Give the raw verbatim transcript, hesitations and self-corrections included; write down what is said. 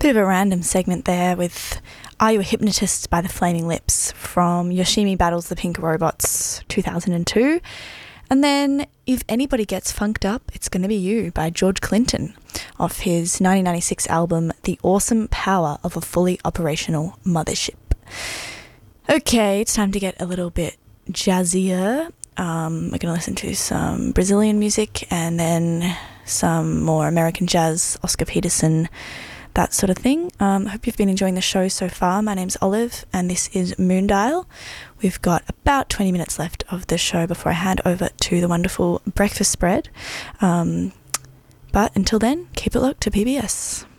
Bit of a random segment there with Are You a Hypnotist by the Flaming Lips from Yoshimi Battles the Pink Robots two thousand two. And then If Anybody Gets Funked Up, It's Gonna Be You by George Clinton off his nineteen ninety-six album The Awesome Power of a Fully Operational Mothership. Okay, it's time to get a little bit jazzier. Um, we're going to listen to some Brazilian music and then some more American jazz, Oscar Peterson, that sort of thing. Um, I hope you've been enjoying the show so far. My name's Olive and this is Moondial. We've got about twenty minutes left of the show before I hand over to the wonderful Breakfast Spread. Um, but until then, keep it locked to P B S.